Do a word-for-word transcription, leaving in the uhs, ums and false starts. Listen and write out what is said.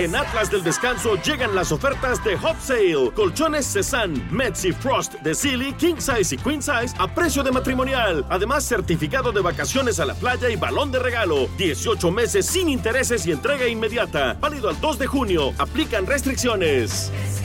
En Atlas del Descanso llegan las ofertas de Hot Sale. Colchones Cezanne, Metsi Frost de Sealy, King Size y Queen Size a precio de matrimonial. Además, certificado de vacaciones a la playa y balón de regalo. dieciocho meses sin intereses y entrega inmediata. Válido al dos de junio. Aplican restricciones.